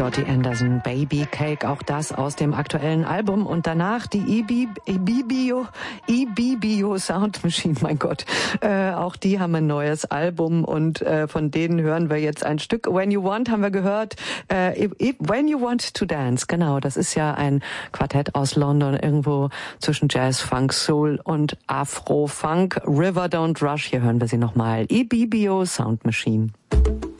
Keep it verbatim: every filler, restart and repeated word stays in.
Dottie Anderson, Baby Cake, auch das aus dem aktuellen Album. Und danach die Ibibio, Ibibio Sound Machine, mein Gott. Äh, auch die haben ein neues Album und äh, von denen hören wir jetzt ein Stück. When You Want haben wir gehört. Äh, When You Want to Dance, genau. Das ist ja ein Quartett aus London, irgendwo zwischen Jazz, Funk, Soul und Afro-Funk. River Don't Rush, hier hören wir sie nochmal. Ibibio Sound Machine.